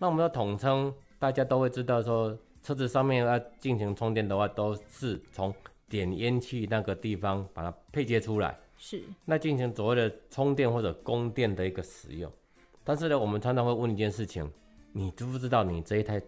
那我们要统称，大家都会知道说，车子上面要进行充电的话，都是从点烟器那个地方把它配接出来， 是， 那进行所谓的充电或者供电的一个使用。但是呢，我们常常会问一件事情，你知不知道你这一台